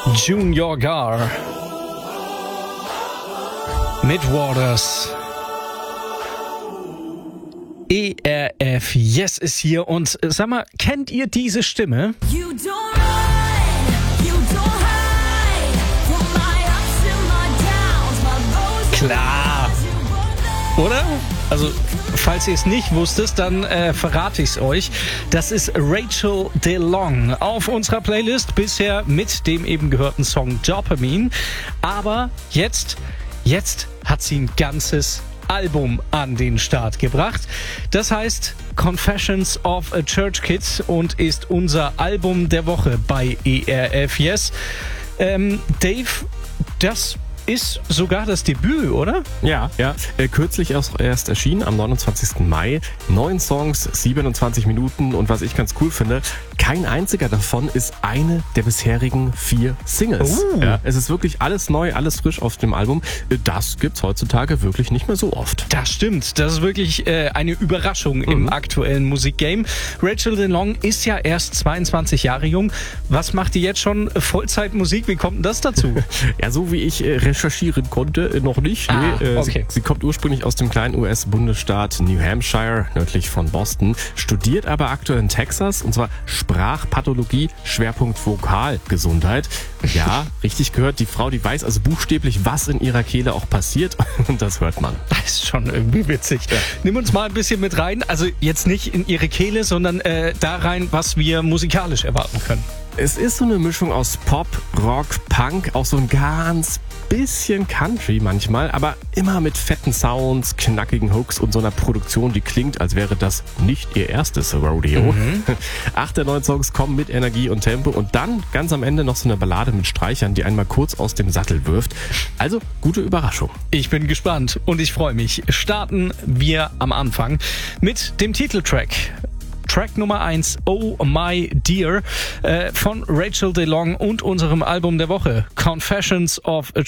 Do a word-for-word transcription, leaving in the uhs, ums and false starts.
Junior Gar mit Waters. E R F Yes ist hier und sag mal, kennt ihr diese Stimme? You don't run, you don't hide from my ups and my downs, my lows and Klar, my oder? Also, falls ihr es nicht wusstet, dann äh, verrate ich es euch. Das ist Rachel DeLong auf unserer Playlist, bisher mit dem eben gehörten Song Dopamine. Aber jetzt, jetzt hat sie ein ganzes Album an den Start gebracht. Das heißt Confessions of a Church Kid und ist unser Album der Woche bei E R F Yes. Ähm, Dave, das ist sogar das Debüt, oder? Ja, ja. Äh, kürzlich erst, erst erschienen, am neunundzwanzigsten Mai. Neun Songs, siebenundzwanzig Minuten. Und was ich ganz cool finde, kein einziger davon ist eine der bisherigen vier Singles. Oh. Ja, es ist wirklich alles neu, alles frisch auf dem Album. Äh, Das gibt's heutzutage wirklich nicht mehr so oft. Das stimmt. Das ist wirklich äh, eine Überraschung mhm. im aktuellen Musikgame. Rachel DeLong ist ja erst zweiundzwanzig Jahre jung. Was macht die jetzt schon Vollzeitmusik? Wie kommt denn das dazu? Ja, so wie ich äh, recherchieren konnte, äh, noch nicht. Ah, nee, äh, okay. sie, sie kommt ursprünglich aus dem kleinen U S-Bundesstaat New Hampshire, nördlich von Boston, studiert aber aktuell in Texas, und zwar Sprachpathologie, Schwerpunkt Vokalgesundheit. Ja, richtig gehört, die Frau, die weiß also buchstäblich, was in ihrer Kehle auch passiert, und das hört man. Das ist schon irgendwie witzig. Ja. Nimm uns mal ein bisschen mit rein. Also jetzt nicht in ihre Kehle, sondern äh, da rein, was wir musikalisch erwarten können. Es ist so eine Mischung aus Pop, Rock, Punk, auch so ein ganz bisschen Country manchmal, aber immer mit fetten Sounds, knackigen Hooks und so einer Produktion, die klingt, als wäre das nicht ihr erstes Rodeo. Mhm. Acht der neun Songs kommen mit Energie und Tempo und dann ganz am Ende noch so eine Ballade mit Streichern, die einmal kurz aus dem Sattel wirft. Also gute Überraschung. Ich bin gespannt und ich freue mich. Starten wir am Anfang mit dem Titeltrack. Track Nummer eins, Oh My Dear, äh, von Rachel DeLong und unserem Album der Woche, Confessions of a